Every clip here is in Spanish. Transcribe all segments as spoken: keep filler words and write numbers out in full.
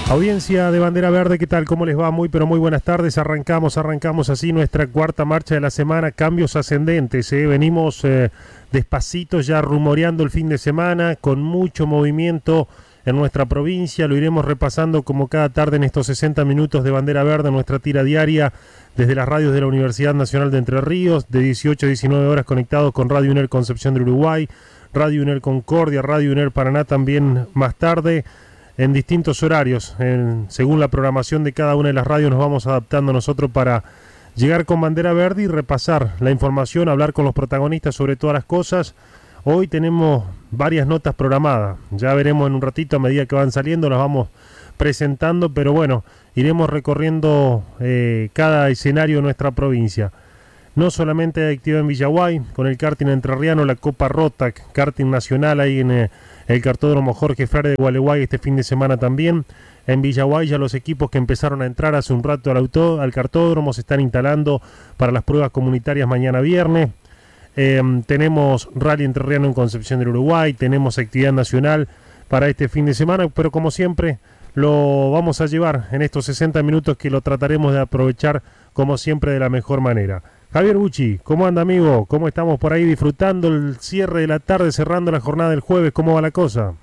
Audiencia de Bandera Verde, ¿qué tal? ¿Cómo les va? Muy pero muy buenas tardes. Arrancamos, arrancamos así nuestra cuarta marcha de la semana, cambios ascendentes. ¿eh? Venimos eh, despacito ya rumoreando el fin de semana, con mucho movimiento en nuestra provincia. Lo iremos repasando como cada tarde en estos sesenta minutos de Bandera Verde, nuestra tira diaria desde las radios de la Universidad Nacional de Entre Ríos, de dieciocho a diecinueve horas conectados con Radio UNER Concepción del Uruguay, Radio UNER Concordia, Radio UNER Paraná también más tarde, en distintos horarios, en, según la programación de cada una de las radios nos vamos adaptando nosotros para llegar con Bandera Verde y repasar la información, hablar con los protagonistas sobre todas las cosas. Hoy tenemos varias notas programadas, ya veremos en un ratito a medida que van saliendo, las vamos presentando, pero bueno, iremos recorriendo eh, cada escenario de nuestra provincia. No solamente hay actividad en Villaguay, con el karting entrerriano, la Copa Rotac, karting nacional ahí en eh, el cartódromo Jorge Frade de Gualeguay este fin de semana también. En Villaguay ya los equipos que empezaron a entrar hace un rato al, auto, al cartódromo se están instalando para las pruebas comunitarias mañana viernes. Eh, tenemos Rally Entrerriano en Concepción del Uruguay, tenemos actividad nacional para este fin de semana, pero como siempre lo vamos a llevar en estos sesenta minutos que lo trataremos de aprovechar como siempre de la mejor manera. Javier Bucci, ¿cómo anda, amigo? ¿Cómo estamos por ahí disfrutando el cierre de la tarde, cerrando la jornada del jueves? ¿Cómo va la cosa?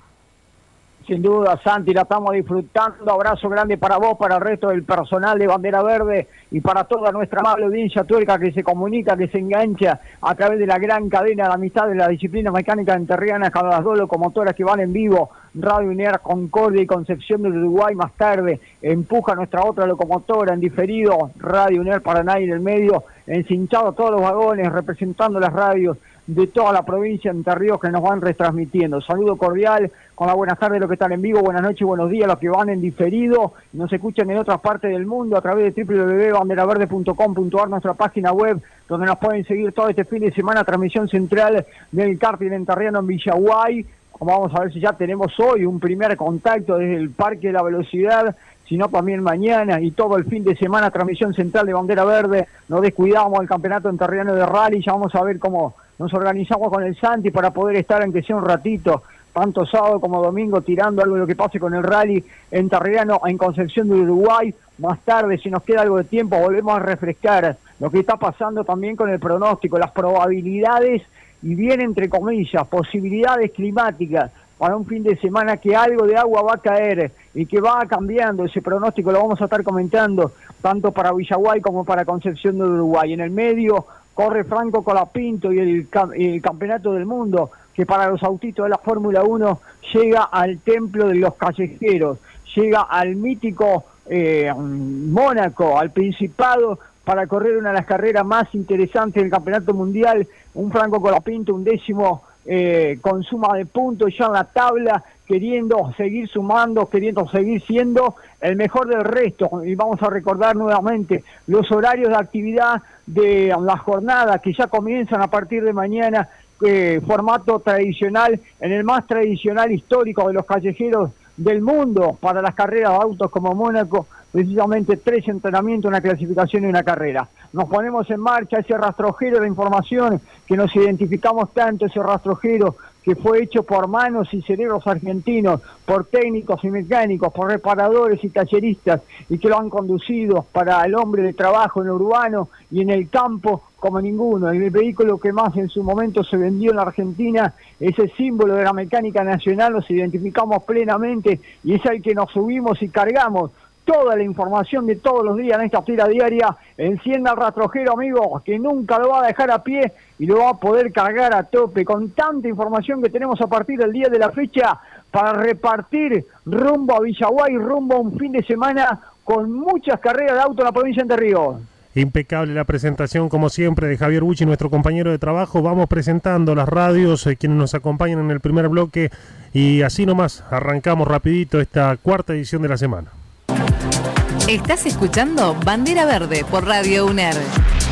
Sin duda, Santi, la estamos disfrutando. Abrazo grande para vos, para el resto del personal de Bandera Verde y para toda nuestra amable audiencia tuerca que se comunica, que se engancha a través de la gran cadena de amistad de la disciplina mecánica entrerriana con las dos locomotoras que van en vivo, Radio UNER Concordia y Concepción del Uruguay. Más tarde empuja nuestra otra locomotora en diferido, Radio UNER Paraná, y en el medio encinchado todos los vagones representando las radios de toda la provincia de Entre Ríos que nos van retransmitiendo. Saludo cordial, con la buenas tardes a los que están en vivo, buenas noches y buenos días a los que van en diferido, nos escuchan en otras partes del mundo a través de doble u doble u doble u punto bandera verde punto com punto a r, nuestra página web, donde nos pueden seguir todo este fin de semana, transmisión central del karting entrerriano en Villaguay. Como vamos a ver si ya tenemos hoy un primer contacto desde el Parque de la Velocidad, sino también mañana y todo el fin de semana, transmisión central de Bandera Verde. No descuidamos el campeonato entrerriano de rally, ya vamos a ver cómo nos organizamos con el Santi para poder estar, aunque sea un ratito, tanto sábado como domingo, tirando algo de lo que pase con el rally entrerriano en Concepción del Uruguay. Más tarde, si nos queda algo de tiempo, volvemos a refrescar lo que está pasando también con el pronóstico, las probabilidades, y bien entre comillas, posibilidades climáticas para un fin de semana que algo de agua va a caer y que va cambiando ese pronóstico. Lo vamos a estar comentando tanto para Villaguay como para Concepción del Uruguay. En el medio corre Franco Colapinto y el, el Campeonato del Mundo, que para los autitos de la Fórmula uno llega al Templo de los Callejeros, llega al mítico eh, Mónaco, al Principado, para correr una de las carreras más interesantes del Campeonato Mundial. Un Franco Colapinto, un décimo eh, con suma de puntos ya en la tabla, queriendo seguir sumando, queriendo seguir siendo el mejor del resto. Y vamos a recordar nuevamente los horarios de actividad de la jornada que ya comienzan a partir de mañana, eh, formato tradicional, en el más tradicional histórico de los callejeros del mundo para las carreras de autos como Mónaco, precisamente tres entrenamientos, una clasificación y una carrera. Nos ponemos en marcha ese rastrojero de información que nos identificamos tanto, ese rastrojero que fue hecho por manos y cerebros argentinos, por técnicos y mecánicos, por reparadores y talleristas, y que lo han conducido para el hombre de trabajo en lo urbano y en el campo como ninguno. El vehículo que más en su momento se vendió en la Argentina, ese símbolo de la mecánica nacional, nos identificamos plenamente y es el que nos subimos y cargamos toda la información de todos los días en esta tira diaria. Encienda el rastrojero, amigo, que nunca lo va a dejar a pie y lo va a poder cargar a tope con tanta información que tenemos a partir del día de la fecha para repartir rumbo a Villaguay, rumbo a un fin de semana con muchas carreras de auto en la provincia de Entre Ríos. Impecable la presentación, como siempre, de Javier Bucci, nuestro compañero de trabajo. Vamos presentando las radios, eh, quienes nos acompañan en el primer bloque, y así nomás arrancamos rapidito esta cuarta edición de la semana. Estás escuchando Bandera Verde por Radio UNER.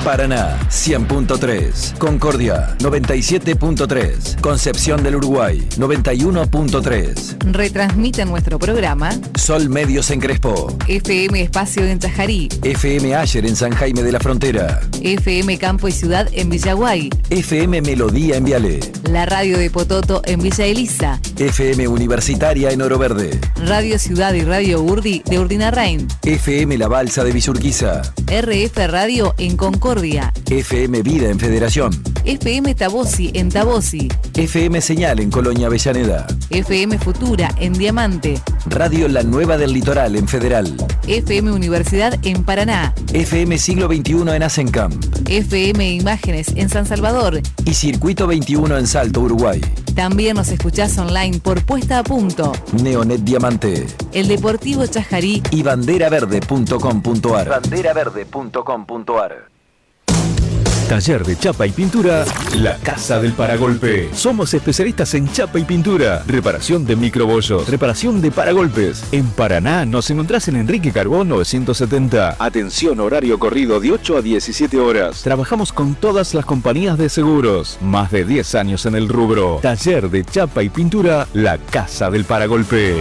Paraná cien punto tres, Concordia noventa y siete punto tres, Concepción del Uruguay noventa y uno punto tres. Retransmiten nuestro programa Sol Medios en Crespo, F M Espacio en Chajarí, F M Ayer en San Jaime de la Frontera, F M Campo y Ciudad en Villaguay, F M Melodía en Viale, la radio de Pototo en Villa Elisa, F M Universitaria en Oro Verde, Radio Ciudad y Radio Urdi de Urdinarrain, F M La Balsa de Villurquiza, R F Radio en Concordia, F M Vida en Federación, F M Tabosi en Tabosi, F M Señal en Colonia Avellaneda, F M Futura en Diamante, Radio La Nueva del Litoral en Federal, F M Universidad en Paraná, F M Siglo veintiuno en Asencamp, F M Imágenes en San Salvador y Circuito veintiuno en Salto, Uruguay. También nos escuchás online por Puesta a Punto, Neonet Diamante, El Deportivo Chajarí y banderaverde punto com punto ar. banderaverde punto com punto ar. Taller de Chapa y Pintura, La Casa del Paragolpe. Somos especialistas en chapa y pintura, reparación de microbollos, reparación de paragolpes. En Paraná nos encontrás en Enrique Carbón novecientos setenta. Atención, horario corrido de ocho a diecisiete horas. Trabajamos con todas las compañías de seguros. Más de diez años en el rubro. Taller de Chapa y Pintura, La Casa del Paragolpe.